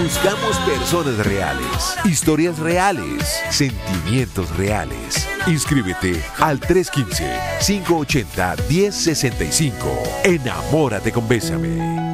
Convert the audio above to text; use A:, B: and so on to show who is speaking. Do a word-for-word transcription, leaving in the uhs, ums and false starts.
A: Buscamos personas reales, historias reales, sentimientos reales. Inscríbete al tres uno cinco, cinco ocho cero, uno cero seis cinco. Enamórate con Bésame.